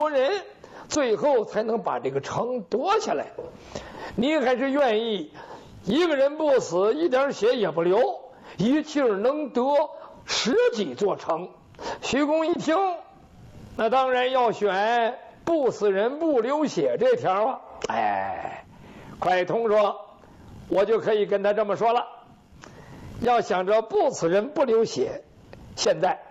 人，最后才能把这个城夺下来。你还是愿意一个人不死，一点血也不流，一气儿能得10几座城？徐公一听，那当然要选不死人不流血这条啊！哎，蒯通说，我就可以跟他这么说了。要想着不死人不流血，现在